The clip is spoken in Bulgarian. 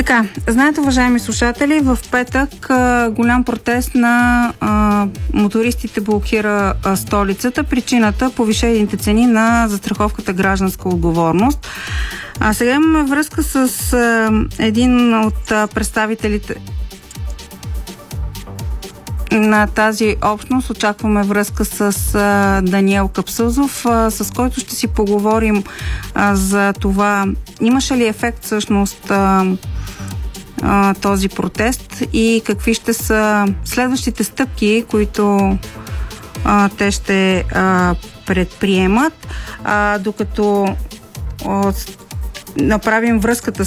Така, знаете, уважаеми слушатели, в петък голям протест на мотористите блокира столицата. Причината – повишените цени на застраховката гражданска отговорност. А сега имаме връзка с един от представителите на тази общност. Очакваме връзка с Даниел Капсузов, с който ще си поговорим за това имаше ли ефект всъщност този протест и какви ще са следващите стъпки, които те ще предприемат, докато направим връзката